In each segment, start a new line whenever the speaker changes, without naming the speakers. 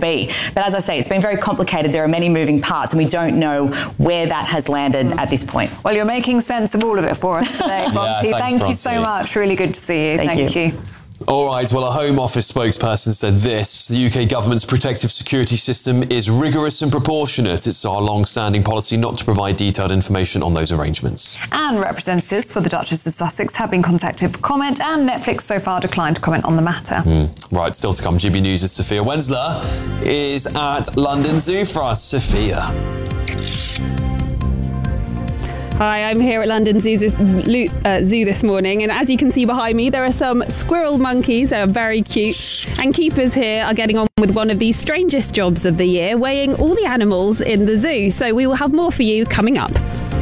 be. But as I say, it's been very complicated. There are many moving parts, and we don't know where that has landed at this point.
Well, you're making sense of all of it for us today, Bronte. Thank you so much. Really good to see you. Thank you.
All right, well, a Home Office spokesperson said this: the UK government's protective security system is rigorous and proportionate. It's our long-standing policy not to provide detailed information on those arrangements.
And representatives for the Duchess of Sussex have been contacted for comment, and Netflix so far declined to comment on the matter.
Right, still to come. GB News' Sophia Wensler is at London Zoo for us. Sophia.
Hi, I'm here at London Zoo this morning, and as you can see behind me, there are some squirrel monkeys. They are very cute, and keepers here are getting on with one of the strangest jobs of the year, weighing all the animals in the zoo. So we will have more for you coming up.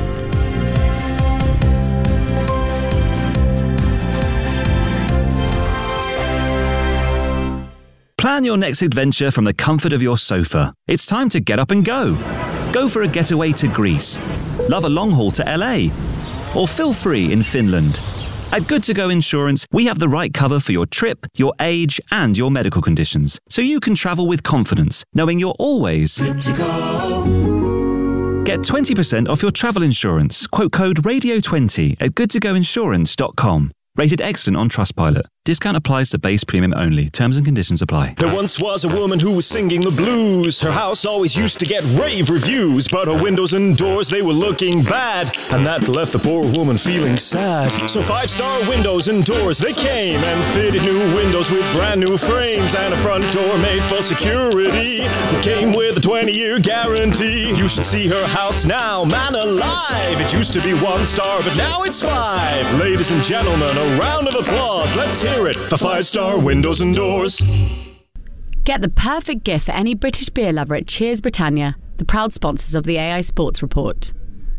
Plan your next adventure from the comfort of your sofa. It's time to get up and go. Go for a getaway to Greece. Love a long haul to LA. Or feel free in Finland. At Good To Go Insurance, we have the right cover for your trip, your age, and your medical conditions, so you can travel with confidence, knowing you're always good to go. Get 20% off your travel insurance. Quote code RADIO20 at goodtogoinsurance.com. Rated excellent on Trustpilot. Discount applies to base premium only. Terms and conditions apply.
There once was a woman who was singing the blues. Her house always used to get rave reviews, but her windows and doors, they were looking bad, and that left the poor woman feeling sad. So 5-star Windows and Doors, they came and fitted new windows with brand new frames and a front door made for security that came with a 20-year guarantee. You should see her house now, man alive. It used to be 1 star, but now it's 5. Ladies and gentlemen, a round of applause. Let's hear it for 5-star Windows and Doors.
Get the perfect gift for any British beer lover at Cheers Britannia, the proud sponsors of the AI Sports Report.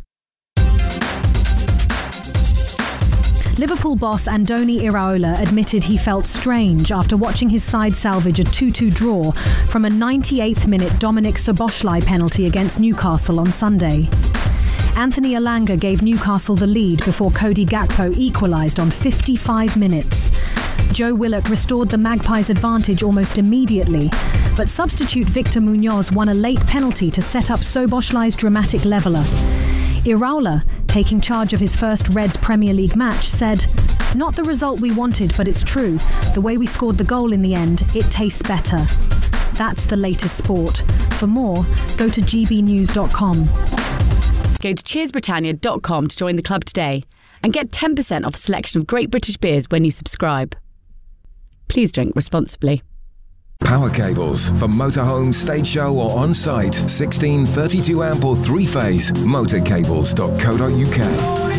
Liverpool boss Andoni Iraola admitted he felt strange after watching his side salvage a 2-2 draw from a 98th minute Dominic Szoboszlai penalty against Newcastle on Sunday. Anthony Elanga gave Newcastle the lead before Cody Gakpo equalised on 55 minutes. Joe Willock restored the Magpies' advantage almost immediately, but substitute Victor Munoz won a late penalty to set up Szoboszlai's dramatic leveller. Iraola, taking charge of his first Reds Premier League match, said, "Not the result we wanted, but it's true. The way we scored the goal in the end, it tastes better." That's the latest sport. For more, go to gbnews.com.
Go to cheersbritannia.com to join the club today and get 10% off a selection of great British beers when you subscribe. Please drink responsibly.
Power cables for motorhome, stage show or on-site. 16, 32 amp or 3-phase. Motorcables.co.uk.